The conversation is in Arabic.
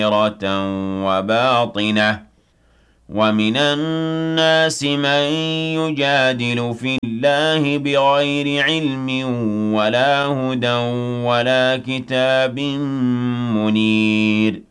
ظاهرة وباطنة ومن الناس من يجادل في الله بغير علم ولا هدى ولا كتاب منير